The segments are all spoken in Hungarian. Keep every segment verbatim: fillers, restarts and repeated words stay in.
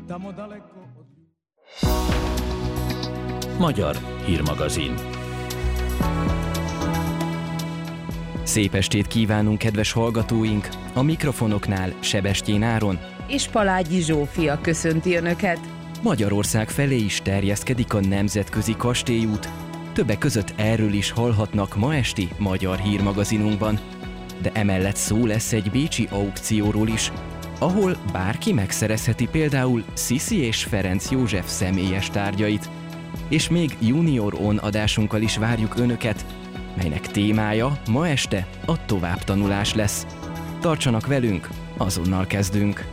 Magyar hírmagazin. Szép estét kívánunk, kedves hallgatóink! A mikrofonoknál Sebestyén Áron és Palágyi Zsófia köszönti Önöket. Magyarország felé is terjeszkedik a nemzetközi kastélyút. Többek között erről is hallhatnak ma esti Magyar hírmagazinunkban. De emellett szó lesz egy bécsi aukcióról is, ahol bárki megszerezheti például Sziszi és Ferenc József személyes tárgyait. És még Junior On adásunkkal is várjuk Önöket, melynek témája ma este a továbbtanulás lesz. Tartsanak velünk, azonnal kezdünk!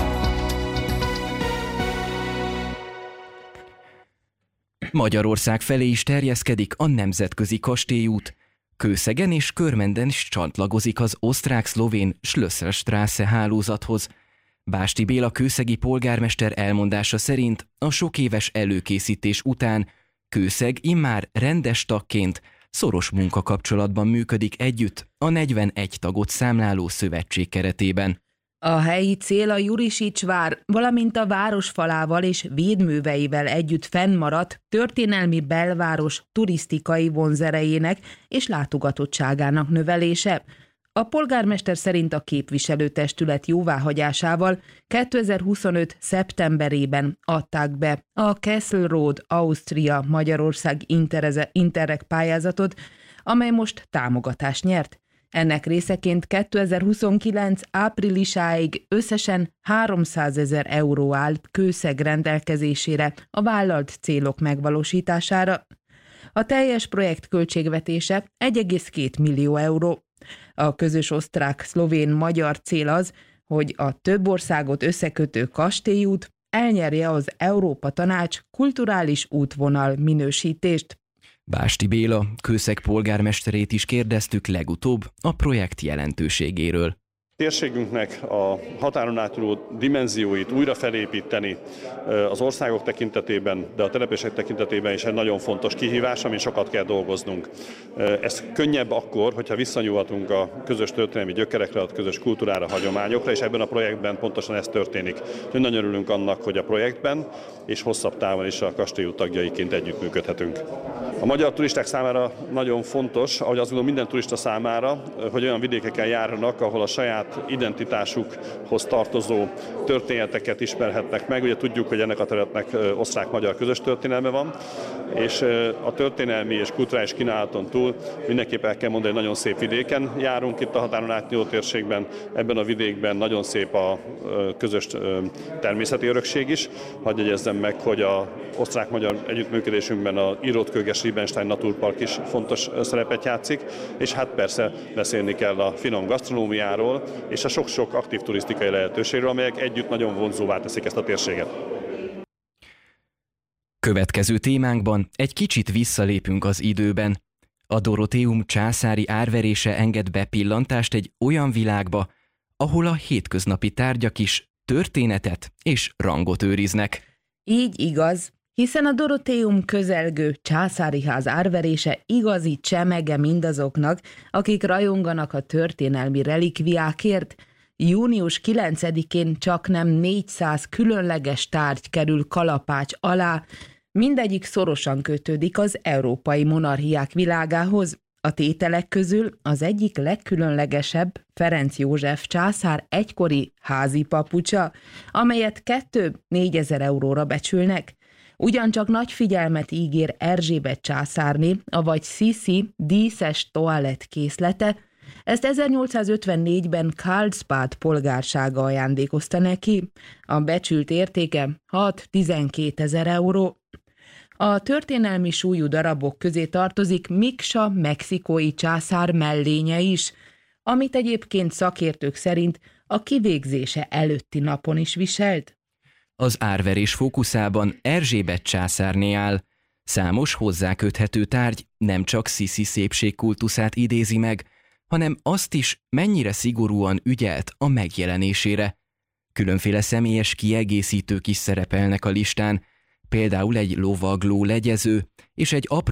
Magyarország felé is terjeszkedik a nemzetközi kastélyút. Kőszegen és Körmenden is csatlakozik az osztrák-szlovén Schlösserstraße hálózathoz. Básti Béla kőszegi polgármester elmondása szerint a sok éves előkészítés után Kőszeg immár rendes tagként szoros munkakapcsolatban működik együtt a negyvenegy tagot számláló szövetség keretében. A helyi cél a Jurisics vár, valamint a városfalával és védműveivel együtt fennmaradt történelmi belváros turisztikai vonzerejének és látogatottságának növelése. A polgármester szerint a képviselőtestület jóváhagyásával kétezer-huszonöt. szeptemberében adták be a Castle Road Austria Magyarország Interreg pályázatot, amely most támogatást nyert. Ennek részeként kétezer-huszonkilenc. áprilisáig összesen háromszázezer euró állt Kőszeg rendelkezésére a vállalt célok megvalósítására. A teljes projekt költségvetése egy egész két millió euró. A közös osztrák-szlovén-magyar cél az, hogy a több országot összekötő kastélyút elnyerje az Európa Tanács kulturális útvonal minősítést. Básti Béla Kőszeg polgármesterét is kérdeztük legutóbb a projekt jelentőségéről. Térségünknek a határon átnyúló dimenzióit újra felépíteni az országok tekintetében, de a települések tekintetében is egy nagyon fontos kihívás, amin sokat kell dolgoznunk. Ez könnyebb akkor, hogyha visszanyúlhatunk a közös történelmi gyökerekre, a közös kultúrára, hagyományokra, és ebben a projektben pontosan ez történik. Úgyhogy nagyon örülünk annak, hogy a projektben és hosszabb távon is a kastélyút tagjaiként együttműködhetünk. A magyar turisták számára nagyon fontos, ahogy azt gondolom minden turista számára, hogy olyan vidékeken járnak, ahol a saját identitásukhoz tartozó történeteket ismerhetnek meg. Ugye tudjuk, hogy ennek a területnek osztrák-magyar közös történelme van, és a történelmi és kulturális kínálaton túl mindenképp el kell mondani, hogy nagyon szép vidéken járunk itt a határon átnyúló térségben. Ebben a vidékben nagyon szép a közös természeti örökség is. Hadd jegyezzem meg, hogy az osztrák-magyar együttműködésünkben a Irotkőges Riebenstein Naturpark is fontos szerepet játszik, és hát persze beszélni kell a finom gasztronómiáról, és a sok-sok aktív turisztikai lehetőségről, amelyek együtt nagyon vonzóvá teszik ezt a térséget. Következő témánkban egy kicsit visszalépünk az időben. A Dorotheum császári árverése enged bepillantást egy olyan világba, ahol a hétköznapi tárgyak is történetet és rangot őriznek. Így igaz, hiszen a Dorotheum közelgő császári ház árverése igazi csemege mindazoknak, akik rajonganak a történelmi relikviákért. Június kilencedikén csaknem négyszáz különleges tárgy kerül kalapács alá, mindegyik szorosan kötődik az európai monarchiák világához. A tételek közül az egyik legkülönlegesebb Ferenc József császár egykori házi papucsa, amelyet kettő-négyezer euróra becsülnek. Ugyancsak nagy figyelmet ígér Erzsébet császárné, avagy Sziszi díszes toalett készlete. Ezt ezernyolcszázötvennégyben Karlsbad polgársága ajándékozta neki. A becsült értéke hat-tizenkétezer euró. A történelmi súlyú darabok közé tartozik Miksa mexikói császár mellénye is, amit egyébként szakértők szerint a kivégzése előtti napon is viselt. Az árverés fókuszában Erzsébet császárné áll. Számos hozzáköthető tárgy nem csak Sziszi szépségkultuszát idézi meg, hanem azt is, mennyire szigorúan ügyelt a megjelenésére. Különféle személyes kiegészítők is szerepelnek a listán, például egy lovagló legyező és egy apró